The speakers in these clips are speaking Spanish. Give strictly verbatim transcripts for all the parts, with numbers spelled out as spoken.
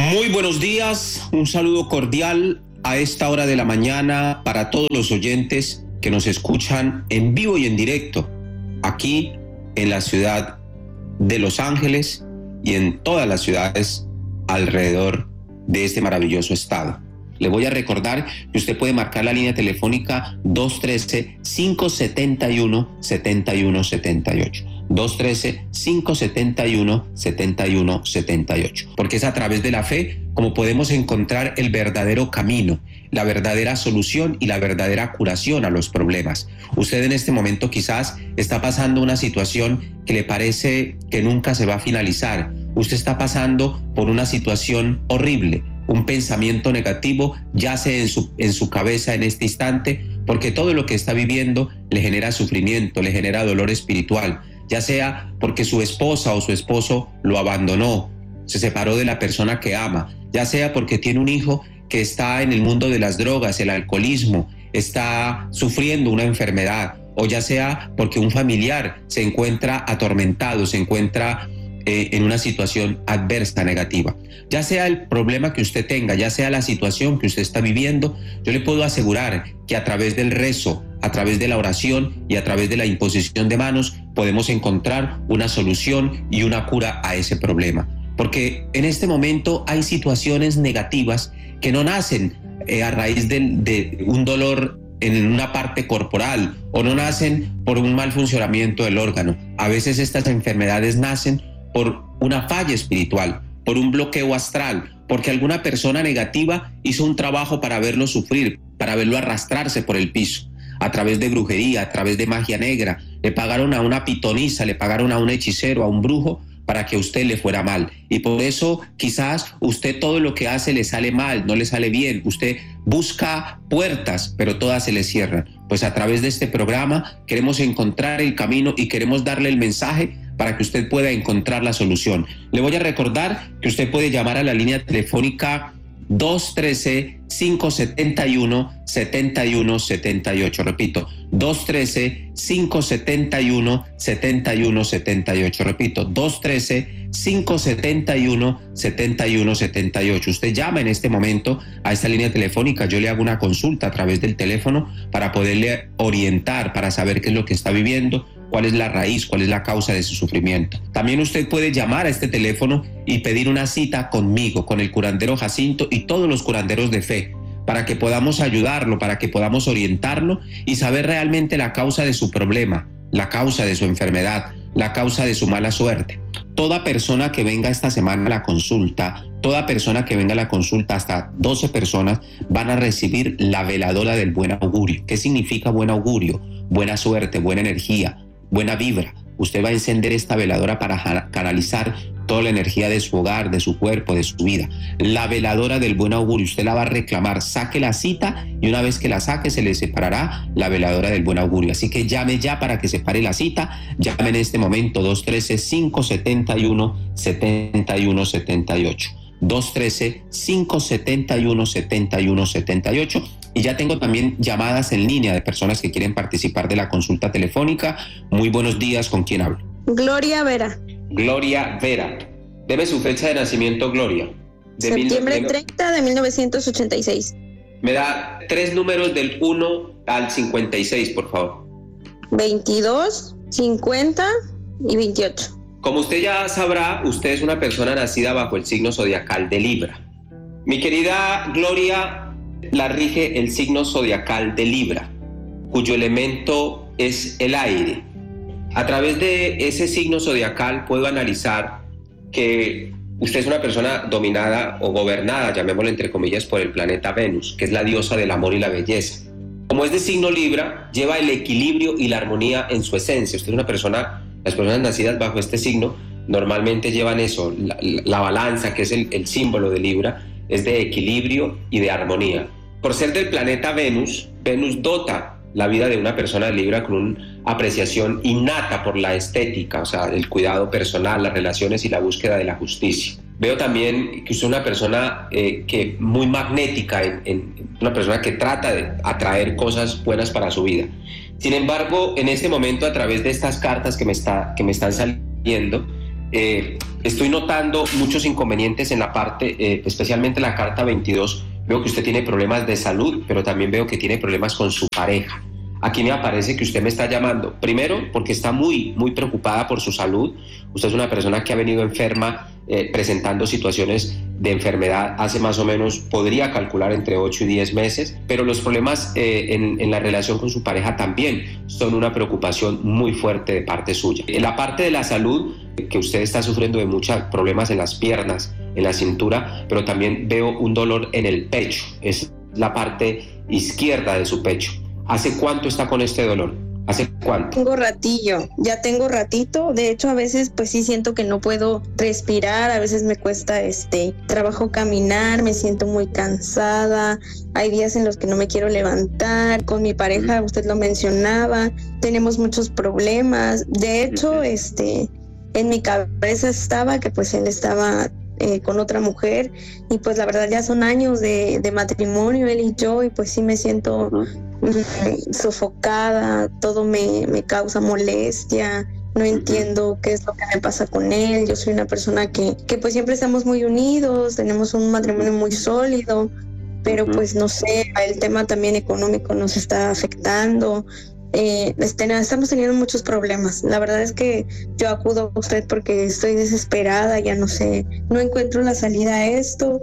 Muy buenos días, un saludo cordial a esta hora de la mañana para todos los oyentes que nos escuchan en vivo y en directo aquí en la ciudad de Los Ángeles y en todas las ciudades alrededor de este maravilloso estado. Le voy a recordar que usted puede marcar la línea telefónica dos uno tres, cinco siete uno, siete uno siete ocho. dos uno tres, cinco siete uno, siete uno siete ocho. Porque es a través de la fe como podemos encontrar el verdadero camino, la verdadera solución y la verdadera curación a los problemas. Usted en este momento quizás está pasando una situación que le parece que nunca se va a finalizar. Usted está pasando por una situación horrible. Un pensamiento negativo yace en su, en su cabeza en este instante, porque todo lo que está viviendo le genera sufrimiento, le genera dolor espiritual, ya sea porque su esposa o su esposo lo abandonó, se separó de la persona que ama, ya sea porque tiene un hijo que está en el mundo de las drogas, el alcoholismo, está sufriendo una enfermedad, o ya sea porque un familiar se encuentra atormentado, se encuentra eh, en una situación adversa, negativa. Ya sea el problema que usted tenga, ya sea la situación que usted está viviendo, yo le puedo asegurar que a través del rezo, a través de la oración y a través de la imposición de manos podemos encontrar una solución y una cura a ese problema. Porque en este momento hay situaciones negativas que no nacen eh, a raíz de, de un dolor en una parte corporal o no nacen por un mal funcionamiento del órgano. A veces estas enfermedades nacen por una falla espiritual, por un bloqueo astral, porque alguna persona negativa hizo un trabajo para verlo sufrir, para verlo arrastrarse por el piso, a través de brujería, a través de magia negra. Le pagaron a una pitonisa, le pagaron a un hechicero, a un brujo, para que a usted le fuera mal. Y por eso quizás usted todo lo que hace le sale mal, no le sale bien. Usted busca puertas, pero todas se le cierran. Pues a través de este programa queremos encontrar el camino y queremos darle el mensaje para que usted pueda encontrar la solución. Le voy a recordar que usted puede llamar a la línea telefónica dos uno tres, cinco siete uno, siete uno siete ocho. Repito, dos uno tres, cinco siete uno, siete uno siete ocho. Repito, dos uno tres, cinco siete uno, siete uno siete ocho. Usted llama en este momento a esta línea telefónica. Yo le hago una consulta a través del teléfono para poderle orientar, para saber qué es lo que está viviendo, cuál es la raíz, cuál es la causa de su sufrimiento. También usted puede llamar a este teléfono y pedir una cita conmigo, con el curandero Jacinto y todos los curanderos de fe, para que podamos ayudarlo, para que podamos orientarlo y saber realmente la causa de su problema, la causa de su enfermedad, la causa de su mala suerte. Toda persona que venga esta semana a la consulta, toda persona que venga a la consulta, hasta doce personas, van a recibir la veladora del buen augurio. ¿Qué significa buen augurio? Buena suerte, buena energía, buena vibra. Usted va a encender esta veladora para canalizar toda la energía de su hogar, de su cuerpo, de su vida. La veladora del buen augurio, usted la va a reclamar, saque la cita y una vez que la saque se le separará la veladora del buen augurio. Así que llame ya para que separe la cita. Llame en este momento dos uno tres, cinco siete uno, siete uno siete ocho. dos uno tres, cinco siete uno, siete uno siete ocho. Y ya tengo también llamadas en línea de personas que quieren participar de la consulta telefónica. Muy buenos días, ¿con quién hablo? Gloria Vera. Gloria Vera. Deme su fecha de nacimiento, Gloria. De Septiembre mil... treinta de mil novecientos ochenta y seis. Me da tres números del uno al cincuenta y seis, por favor. veintidós, cincuenta y veintiocho. Como usted ya sabrá, usted es una persona nacida bajo el signo zodiacal de Libra. Mi querida Gloria, la rige el signo zodiacal de Libra, cuyo elemento es el aire. A través de ese signo zodiacal puedo analizar que usted es una persona dominada o gobernada, llamémoslo entre comillas, por el planeta Venus, que es la diosa del amor y la belleza. Como es de signo Libra, lleva el equilibrio y la armonía en su esencia. Usted es una persona, las personas nacidas bajo este signo normalmente llevan eso, la, la balanza, que es el, el símbolo de Libra, es de equilibrio y de armonía. Por ser del planeta Venus, Venus dota la vida de una persona de Libra con una apreciación innata por la estética, o sea, el cuidado personal, las relaciones y la búsqueda de la justicia. Veo también que usted es una persona eh, que muy magnética, en, en, una persona que trata de atraer cosas buenas para su vida. Sin embargo, en este momento, a través de estas cartas que me, está, que me están saliendo, eh, Estoy notando muchos inconvenientes en la parte, eh, especialmente en la carta veintidós. Veo que usted tiene problemas de salud, pero también veo que tiene problemas con su pareja. Aquí me aparece que usted me está llamando, primero porque está muy, muy preocupada por su salud. Usted es una persona que ha venido enferma, eh, presentando situaciones de enfermedad hace más o menos, podría calcular entre ocho y diez meses, pero los problemas eh, en, en la relación con su pareja también son una preocupación muy fuerte de parte suya. En la parte de la salud, que usted está sufriendo de muchos problemas en las piernas, en la cintura, pero también veo un dolor en el pecho, es la parte izquierda de su pecho. ¿Hace cuánto está con este dolor? ¿Hace cuánto? Tengo ratillo, ya tengo ratito. De hecho, a veces pues sí siento que no puedo respirar, a veces me cuesta este trabajo caminar, me siento muy cansada. Hay días en los que no me quiero levantar. Con mi pareja, usted lo mencionaba, tenemos muchos problemas. De hecho, este en mi cabeza estaba que pues él estaba eh, con otra mujer y pues la verdad ya son años de, de matrimonio él y yo, y pues sí me siento uh-huh. sofocada, todo me, me causa molestia, no entiendo qué es lo que me pasa con él. Yo soy una persona que, que pues siempre estamos muy unidos, tenemos un matrimonio muy sólido, pero uh-huh. pues no sé, el tema también económico nos está afectando. Eh, estamos teniendo muchos problemas. La verdad es que yo acudo a usted porque estoy desesperada, ya no sé, no encuentro la salida a esto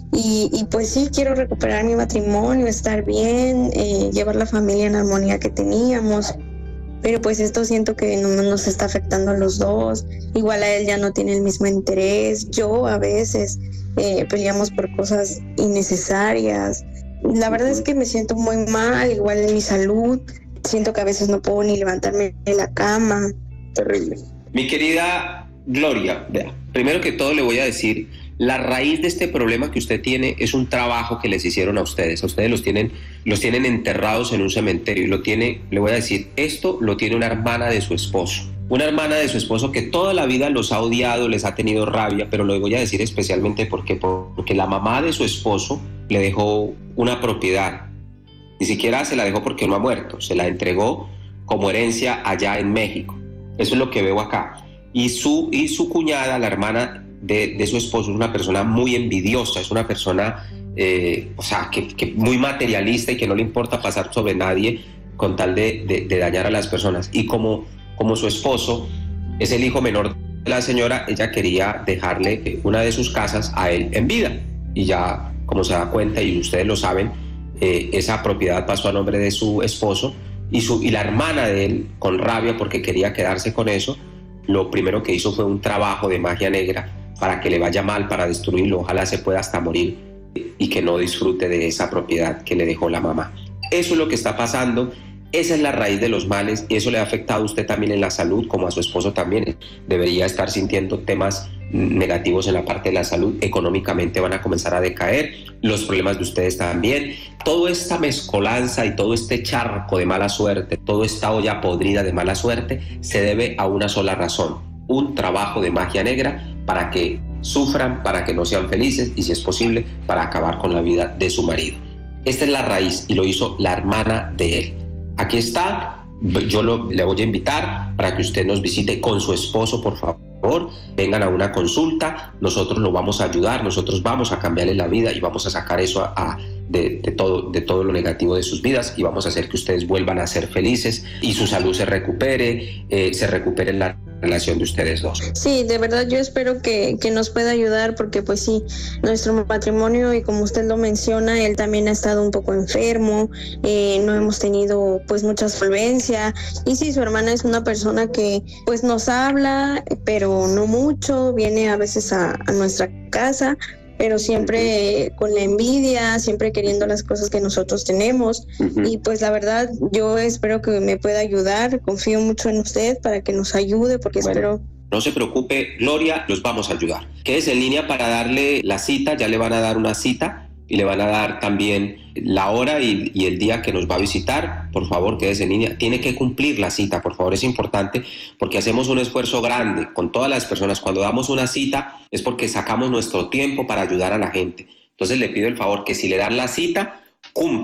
y, y pues sí, quiero recuperar mi matrimonio, estar bien, eh, llevar la familia en armonía que teníamos, pero pues esto siento que no nos está afectando a los dos. Igual a él ya no tiene el mismo interés, yo a veces eh, peleamos por cosas innecesarias. La verdad es que me siento muy mal, igual en mi salud. Siento que a veces no puedo ni levantarme de la cama. Terrible. Mi querida Gloria, vea, primero que todo le voy a decir, la raíz de este problema que usted tiene es un trabajo que les hicieron a ustedes. A ustedes los tienen, los tienen enterrados en un cementerio y lo tiene, le voy a decir, esto lo tiene una hermana de su esposo. Una hermana de su esposo que toda la vida los ha odiado, les ha tenido rabia, pero lo voy a decir especialmente porque, porque la mamá de su esposo le dejó una propiedad. Ni siquiera se la dejó porque no ha muerto, se la entregó como herencia allá en México. Eso es lo que veo acá. Y su, y su cuñada, la hermana de, de su esposo, es una persona muy envidiosa, es una persona eh, o sea, que, que muy materialista y que no le importa pasar sobre nadie con tal de, de, de dañar a las personas. Y como, como su esposo es el hijo menor de la señora, ella quería dejarle una de sus casas a él en vida. Y ya, como se da cuenta, y ustedes lo saben, Eh, esa propiedad pasó a nombre de su esposo y, su, y la hermana de él, con rabia porque quería quedarse con eso, lo primero que hizo fue un trabajo de magia negra para que le vaya mal, para destruirlo, ojalá se pueda hasta morir y que no disfrute de esa propiedad que le dejó la mamá. Eso es lo que está pasando, esa es la raíz de los males y eso le ha afectado a usted también en la salud, como a su esposo también. Debería estar sintiendo temas negativos en la parte de la salud, económicamente van a comenzar a decaer, los problemas de ustedes también. Toda esta mezcolanza y todo este charco de mala suerte, toda esta olla podrida de mala suerte, se debe a una sola razón, un trabajo de magia negra para que sufran, para que no sean felices y, si es posible, para acabar con la vida de su marido. Esta es la raíz y lo hizo la hermana de él. Aquí está, yo lo, le voy a invitar para que usted nos visite con su esposo, por favor. Vengan a una consulta, nosotros lo vamos a ayudar, nosotros vamos a cambiarle la vida y vamos a sacar eso a, a, de, de, todo, de todo lo negativo de sus vidas y vamos a hacer que ustedes vuelvan a ser felices y su salud se recupere, eh, se recupere la relación de ustedes dos. Sí, de verdad yo espero que, que nos pueda ayudar porque pues sí, nuestro matrimonio, y como usted lo menciona, él también ha estado un poco enfermo, eh, no hemos tenido pues mucha solvencia y sí, su hermana es una persona que pues nos habla, pero no mucho, viene a veces a, a nuestra casa, pero siempre eh, con la envidia, siempre queriendo las cosas que nosotros tenemos. Uh-huh. Y pues la verdad, yo espero que me pueda ayudar, confío mucho en usted para que nos ayude, porque bueno, espero... No se preocupe, Gloria, los vamos a ayudar. Quédese en línea para darle la cita, ya le van a dar una cita y le van a dar también la hora y, y el día que nos va a visitar. Por favor, quédese en línea. Tiene que cumplir la cita, por favor, es importante porque hacemos un esfuerzo grande con todas las personas. Cuando damos una cita es porque sacamos nuestro tiempo para ayudar a la gente. Entonces le pido el favor que si le dan la cita, cumpla.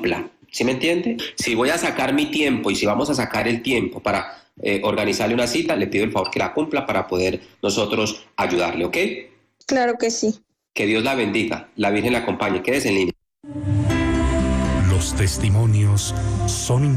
¿Sí me entiende? Si voy a sacar mi tiempo y si vamos a sacar el tiempo para eh, organizarle una cita, le pido el favor que la cumpla para poder nosotros ayudarle, ¿ok? Claro que sí. Que Dios la bendiga, la Virgen la acompañe, quédese en línea. Los testimonios son